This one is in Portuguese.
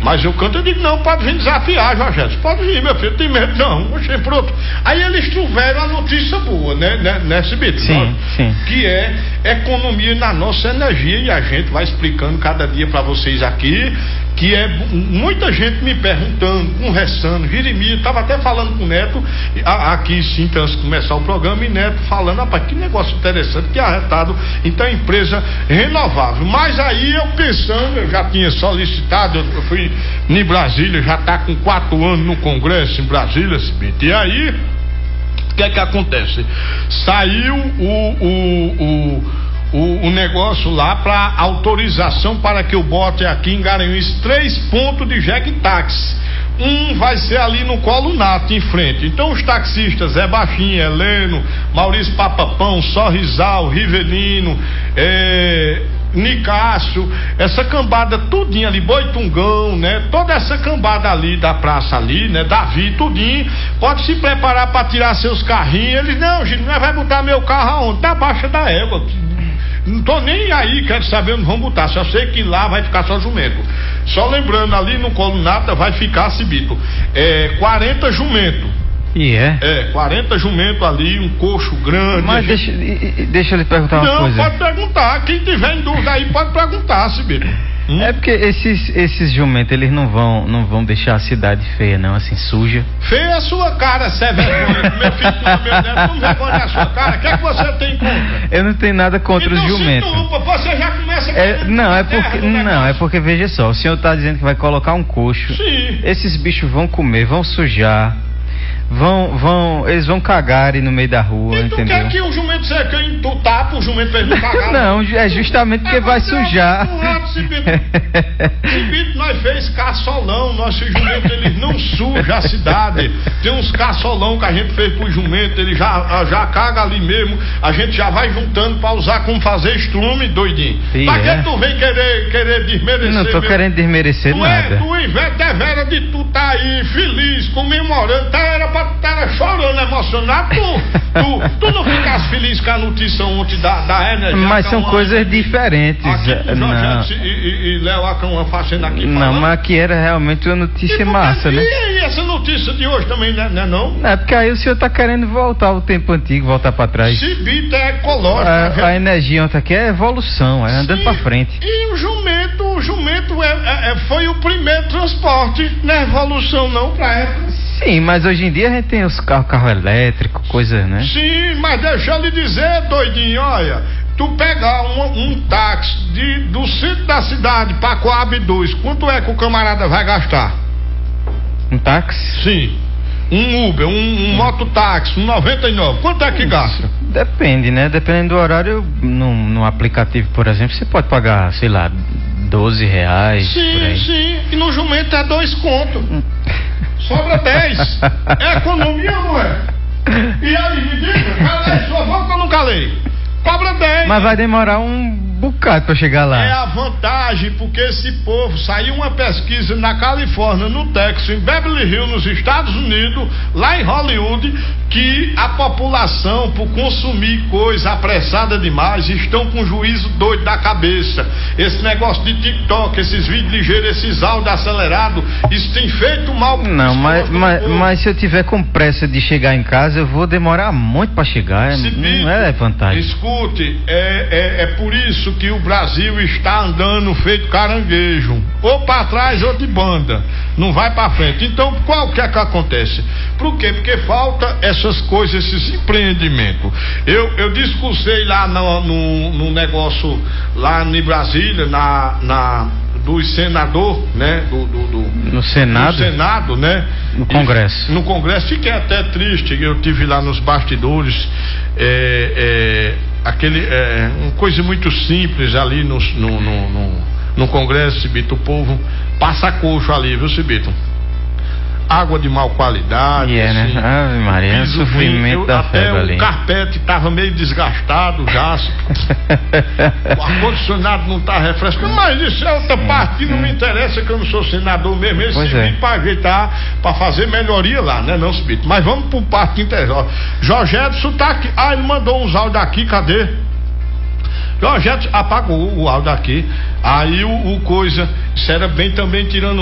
Mas eu canto, eu digo, não, pode vir desafiar, Jorge. Pode vir, meu filho, tem medo não. Oxê, pronto. Aí eles tiveram a notícia boa, né, Cibito? Sim. Que é economia na nossa energia, e a gente vai explicando cada dia para vocês aqui, que é muita gente me perguntando, conversando. Jeremias estava até falando com o Neto aqui sim, antes de começar o programa, e Neto falando, rapaz, que negócio interessante, que arretado, então empresa renovável. Mas aí eu pensando, eu já tinha solicitado, eu fui em Brasília, já está com 4 anos no Congresso em Brasília, e aí o que é que acontece? Saiu o negócio lá para autorização para que eu bote aqui em Garanhuns 3 pontos de jegue-táxi. Vai ser ali no Colo Nato, em frente. Então os taxistas, Zé Baixinho, Heleno, Maurício Papapão, Sorrisal, Rivelino, Nicásio, essa cambada tudinho ali, Boitungão, né? Toda essa cambada ali da praça ali, né? Davi, tudinho, pode se preparar para tirar seus carrinhos. Eles, não, gente, nós vai botar meu carro aonde? Da baixa da égua. Não tô nem aí, quero saber onde vão botar. Só sei que lá vai ficar só jumento. Só lembrando, ali no Colo Nato vai ficar, Cibito, 40 jumento. 40 jumento ali, um coxo grande. Mas deixa eu lhe perguntar uma coisa. Não, pode perguntar. Quem tiver em dúvida aí pode perguntar, Cibito. É porque esses jumentos, eles não vão deixar a cidade feia, não, assim, suja. Feia é a sua cara, Zé vergonha. Meu filho, meu neto, não vergonha a sua cara. O que é que você tem contra? Eu não tenho nada contra os jumentos. Você já começa é porque, veja só, o senhor está dizendo que vai colocar um coxo. Sim. Esses bichos vão comer, vão sujar. Eles vão cagar no meio da rua, e tu entendeu? Quer que o jumento seca e tu tapa o jumento pra ele não cagar? Não, é justamente porque vai sujar. Cibito, nós fez caçolão, nosso jumento, ele não suja a cidade. Tem uns caçolão que a gente fez pro jumento, ele já caga ali mesmo, a gente já vai juntando pra usar como fazer estrume, doidinho. Pra que tu vem querer desmerecer? Não tô querendo desmerecer nada. Tu invés de tu tá aí feliz, comemorando, era pra estar chorando, emocionado, tu não ficasse feliz com a notícia ontem da energia. Mas são coisas diferentes. Aqui e Léo Acão fazendo aqui. Não, mas aqui era realmente uma notícia massa, né? E essa notícia de hoje também, né, não? Não, é porque aí o senhor tá querendo voltar ao tempo antigo, voltar pra trás. Cibito é ecológico. A energia ontem aqui é evolução, é andando pra frente. E o jumento foi o primeiro transporte, não é evolução não, pra época. Sim, mas hoje em dia a gente tem os carro elétrico, coisas, né? Sim, mas deixa eu lhe dizer, doidinho, olha, tu pegar um táxi do centro da cidade pra Coab 2, quanto é que o camarada vai gastar? Um táxi? Sim. Um Uber, um mototáxi, um 99, quanto é que gasta? Depende, né? Dependendo do horário, no aplicativo, por exemplo, você pode pagar, sei lá, R$12 por aí. Sim, e no jumento é 2 contos. Sobra 10. É economia, não é? E aí, me diga, calei sua boca ou não calei? Cobra 10. Mas vai demorar um bocado pra chegar lá. É a vantagem, porque esse povo, saiu uma pesquisa na Califórnia, no Texas, em Beverly Hills, nos Estados Unidos, lá em Hollywood, que a população, por consumir coisa apressada demais, estão com juízo doido da cabeça. Esse negócio de TikTok, esses vídeos ligeiros, esses áudios acelerados, isso tem feito mal pro Não, mas se eu tiver com pressa de chegar em casa, eu vou demorar muito pra chegar. Não é vantagem. Escute, é por isso que o Brasil está andando feito caranguejo, ou para trás ou de banda, não vai para frente. Então, qual que é que acontece? Por quê? Porque falta essas coisas, esses empreendimentos. Eu discursei lá no negócio lá em Brasília, do senador, né? No Senado? No Senado, né? No Congresso. No Congresso, fiquei até triste, eu tive lá nos bastidores, uma coisa muito simples ali no Congresso, Cibito, o povo passa coxo ali, viu, Cibito? Água de mal qualidade, assim, né? Ave Maria, é sofrimento da febre ali. O carpete estava meio desgastado já. O ar-condicionado não está refrescando, mas isso é outra parte que não me interessa, que eu não sou senador mesmo. Esse para ajeitar, para fazer melhoria lá, né, não, Cibito? Mas vamos para o parte interno. Jorge Edson tá aqui. Ele mandou uns áudios aqui, cadê? Jorge Edson apagou o áudio aqui. Aí o coisa, isso era bem também tirando